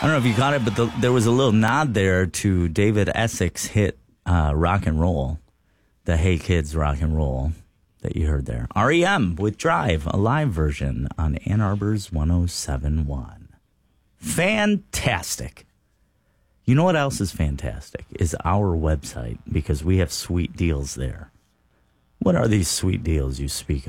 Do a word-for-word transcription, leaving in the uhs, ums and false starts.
don't know if you caught it, but the, there was a little nod there to David Essex hit uh, Rock and Roll, the Hey Kids Rock and Roll that you heard there. R E M with Drive, a live version on Ann Arbor's one oh seven point one. Fantastic. You know what else is fantastic? Is our website, because we have sweet deals there. What are these sweet deals you speak